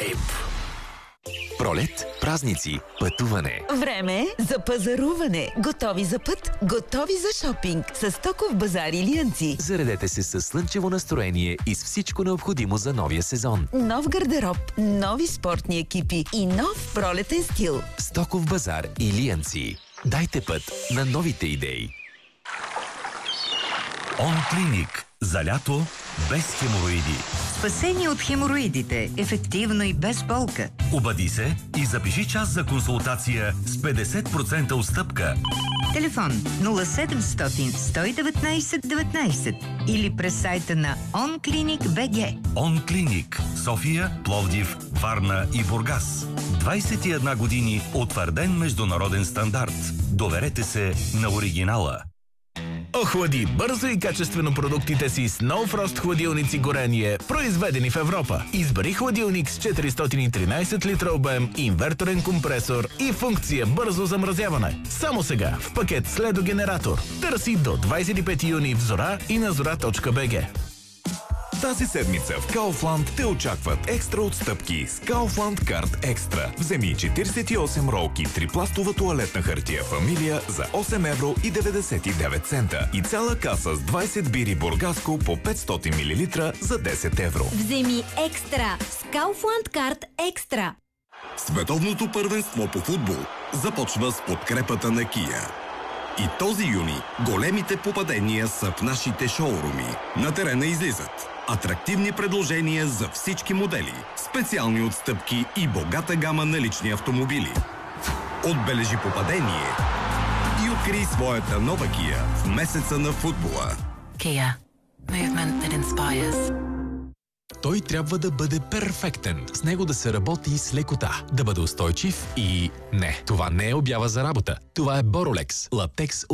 вайб. Пролет, празници, пътуване. Време за пазаруване. Готови за път, готови за шопинг. С Стоков базар Илиянци. Заредете се с слънчево настроение и с всичко необходимо за новия сезон. Нов гардероб, нови спортни екипи и нов пролетен стил. Стоков базар Илиянци. Дайте път на новите идеи. Онклиник. За лято без хемороиди. Спасение от хемороидите. Ефективно и без болка. Обади се и запиши час за консултация с 50% отстъпка. Телефон 0700 119 19 или през сайта на OnClinic.bg. Онклиник. София, Пловдив, Варна и Бургас. 21 години утвърден международен стандарт. Доверете се на оригинала. Охлади бързо и качествено продуктите си с No Frost хладилници горение, произведени в Европа. Избери хладилник с 413 литра обем, инверторен компресор и функция бързо замразяване. Само сега в пакет с ледогенератор. Търси до 25 юни в Зора и на zora.bg. Тази седмица в Kaufland те очакват екстра отстъпки с Kaufland Card Extra. Вземи 48 ролки трипластова тоалетна хартия Фамилия за 8,99 евро и цяла каса с 20 бири Бургаско по 500 мл за 10 евро. Вземи екстра с Kaufland Card Extra. Световното първенство по футбол започва с подкрепата на Kia. И този юни големите попадения са в нашите шоуруми. На терена излизат атрактивни предложения за всички модели, специални отстъпки и богата гама на лични автомобили. Отбележи попадение и открий своята нова Kia в месеца на футбола. Kia. Movement that inspires. Той трябва да бъде перфектен. С него да се работи с лекота. Да бъде устойчив и... Не, това не е обява за работа. Това е Borolex. Латекс